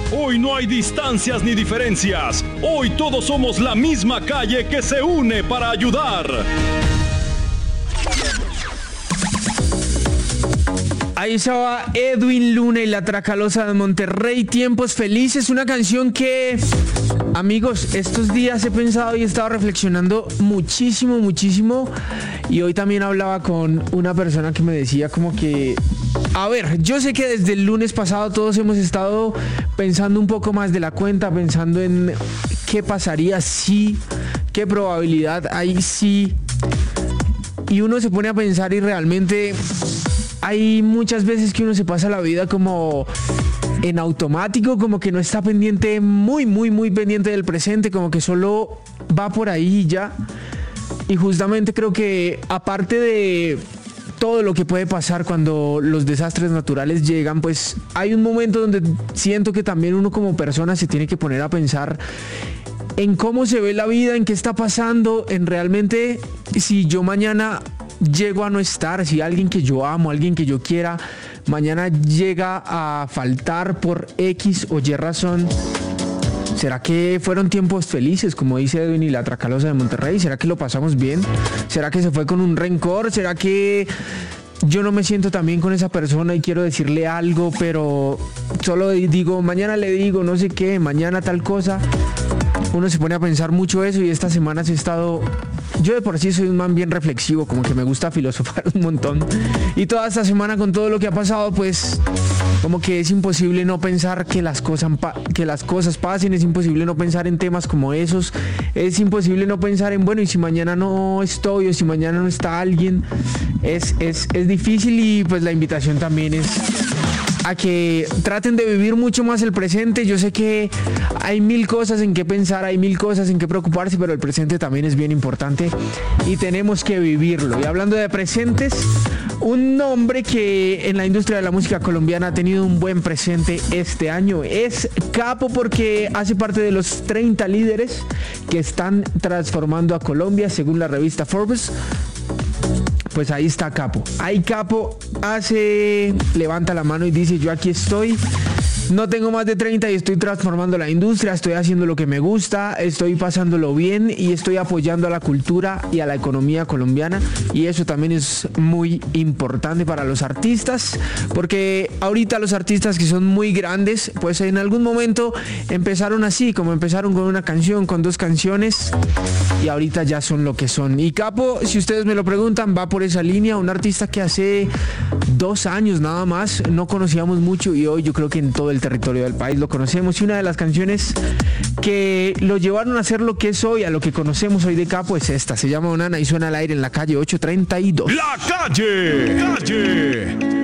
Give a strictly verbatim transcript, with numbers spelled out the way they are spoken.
Hoy no hay distancias ni diferencias. Hoy todos somos la misma calle que se une para ayudar. Ahí estaba Edwin Luna y la Tracalosa de Monterrey, Tiempos Felices, una canción que, amigos, estos días he pensado y he estado reflexionando muchísimo, muchísimo, y hoy también hablaba con una persona que me decía como que, a ver, yo sé que desde el lunes pasado todos hemos estado pensando un poco más de la cuenta, pensando en qué pasaría si, qué probabilidad hay si, y uno se pone a pensar y realmente hay muchas veces que uno se pasa la vida como en automático, como que no está pendiente, muy, muy, muy pendiente del presente, como que solo va por ahí y ya. Y justamente creo que aparte de todo lo que puede pasar cuando los desastres naturales llegan, pues hay un momento donde siento que también uno como persona se tiene que poner a pensar en cómo se ve la vida, en qué está pasando, en realmente si yo mañana llego a no estar, si alguien que yo amo, alguien que yo quiera, mañana llega a faltar por X o Y razón, ¿será que fueron tiempos felices, como dice Edwin y la Tracalosa de Monterrey? ¿Será que lo pasamos bien? ¿Será que se fue con un rencor? ¿Será que yo no me siento tan bien con esa persona y quiero decirle algo, pero solo digo, mañana le digo, no sé qué, mañana tal cosa? Uno se pone a pensar mucho eso, y esta semana he estado... Yo de por sí soy un man bien reflexivo, como que me gusta filosofar un montón. Y toda esta semana con todo lo que ha pasado, pues como que es imposible no pensar que las cosas, que las cosas pasen, es imposible no pensar en temas como esos, es imposible no pensar en, bueno, y si mañana no estoy o si mañana no está alguien, es, es, es difícil. Y pues la invitación también es a que traten de vivir mucho más el presente. Yo sé que hay mil cosas en que pensar, hay mil cosas en que preocuparse, pero el presente también es bien importante y tenemos que vivirlo. Y hablando de presentes, un nombre que en la industria de la música colombiana ha tenido un buen presente este año es Capo, porque hace parte de los treinta líderes que están transformando a Colombia según la revista Forbes. Pues ahí está Capo. Ahí Capo hace, levanta la mano y dice: yo aquí estoy, no tengo más de treinta y estoy transformando la industria, estoy haciendo lo que me gusta, estoy pasándolo bien y estoy apoyando a la cultura y a la economía colombiana. Y eso también es muy importante para los artistas, porque ahorita los artistas que son muy grandes, pues en algún momento empezaron así, como empezaron con una canción, con dos canciones, y ahorita ya son lo que son. Y Capo, si ustedes me lo preguntan, va por esa línea, un artista que hace dos años nada más no conocíamos mucho, y hoy yo creo que en todo el territorio del país lo conocemos. Y una de las canciones que lo llevaron a ser lo que es hoy, a lo que conocemos hoy de Capo, es esta. Se llama Onana y suena al aire en La Calle ocho treinta y dos. La Calle, Calle.